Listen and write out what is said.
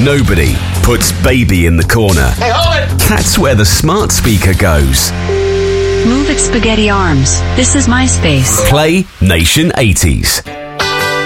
Nobody puts baby in the corner. Hey, hold it! That's where the smart speaker goes. Move it, spaghetti arms. This is my space. Play Nation 80s.